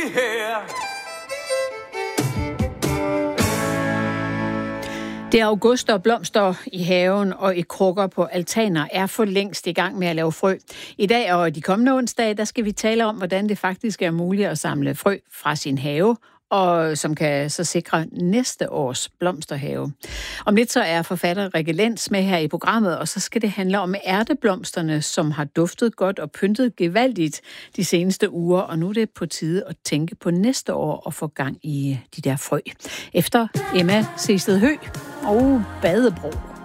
her. Det er august, og blomster i haven og i krukker på altaner er for længst i gang med at lave frø. I dag og de kommende onsdage, der skal vi tale om, hvordan det faktisk er muligt at samle frø fra sin have, og som kan så sikre næste års blomsterhave. Om lidt så er forfatter Rikke Lenz med her i programmet, og så skal det handle om ærteblomsterne, som har duftet godt og pyntet gevaldigt de seneste uger, og nu er det på tide at tænke på næste år og få gang i de der frø. Efter Emma Sehsted Høgh og Badebro.